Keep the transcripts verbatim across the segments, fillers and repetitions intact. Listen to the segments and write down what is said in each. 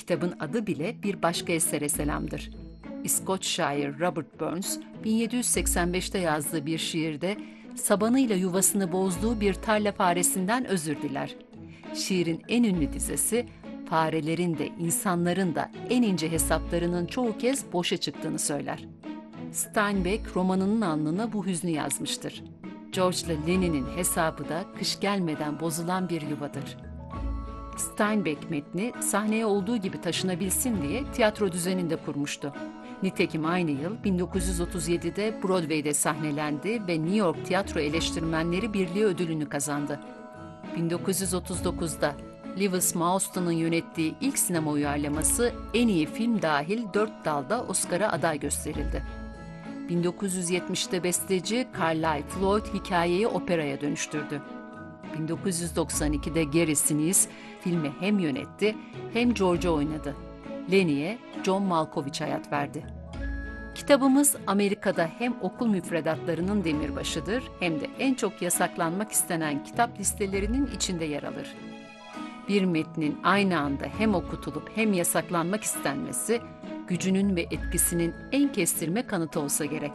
Kitabın adı bile bir başka esere selamdır. İskoç şair Robert Burns, bin yedi yüz seksen beşte yazdığı bir şiirde sabanıyla yuvasını bozduğu bir tarla faresinden özür diler. Şiirin en ünlü dizesi, farelerin de insanların da en ince hesaplarının çoğu kez boşa çıktığını söyler. Steinbeck romanının alnına bu hüznü yazmıştır. George ile Lenin'in hesabı da kış gelmeden bozulan bir yuvadır. Steinbeck metni sahneye olduğu gibi taşınabilsin diye tiyatro düzeninde kurmuştu. Nitekim aynı yıl bin dokuz yüz otuz yedide Broadway'de sahnelendi ve New York Tiyatro Eleştirmenleri Birliği ödülünü kazandı. bin dokuz yüz otuz dokuzda Lewis Mauston'un yönettiği ilk sinema uyarlaması en iyi film dahil dört dalda Oscar'a aday gösterildi. bin dokuz yüz yetmişte besteci Carlisle Floyd hikayeyi operaya dönüştürdü. bin dokuz yüz doksan ikide Gary Sinise filmi hem yönetti hem George'u oynadı. Lennie'ye John Malkovich hayat verdi. Kitabımız Amerika'da hem okul müfredatlarının demirbaşıdır hem de en çok yasaklanmak istenen kitap listelerinin içinde yer alır. Bir metnin aynı anda hem okutulup hem yasaklanmak istenmesi, gücünün ve etkisinin en kestirme kanıtı olsa gerek.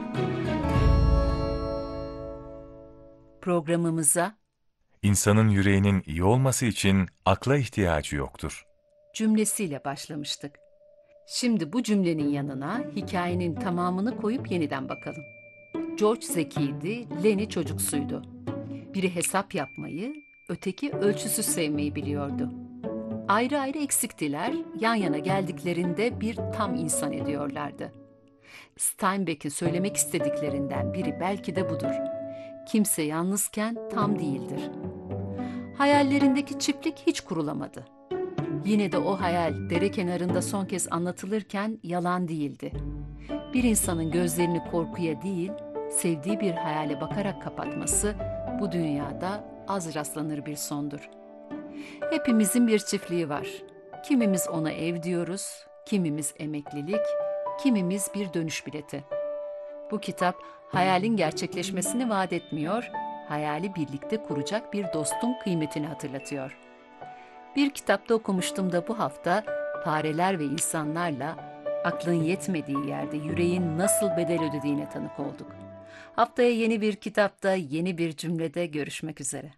Programımıza İnsanın yüreğinin iyi olması için akla ihtiyacı yoktur cümlesiyle başlamıştık. Şimdi bu cümlenin yanına hikayenin tamamını koyup yeniden bakalım. George zekiydi, Lennie çocuksuydu. Biri hesap yapmayı, öteki ölçüsüz sevmeyi biliyordu. Ayrı ayrı eksiktiler, yan yana geldiklerinde bir tam insan ediyorlardı. Steinbeck'in söylemek istediklerinden biri belki de budur. Kimse yalnızken tam değildir. Hayallerindeki çiftlik hiç kurulamadı. Yine de o hayal dere kenarında son kez anlatılırken yalan değildi. Bir insanın gözlerini korkuya değil, sevdiği bir hayale bakarak kapatması bu dünyada az rastlanır bir sondur. Hepimizin bir çiftliği var. Kimimiz ona ev diyoruz, kimimiz emeklilik, kimimiz bir dönüş bileti. Bu kitap hayalin gerçekleşmesini vaat etmiyor, hayali birlikte kuracak bir dostun kıymetini hatırlatıyor. Bir kitapta okumuştum da bu hafta fareler ve insanlarla aklın yetmediği yerde yüreğin nasıl bedel ödediğine tanık olduk. Haftaya yeni bir kitapta, yeni bir cümlede görüşmek üzere.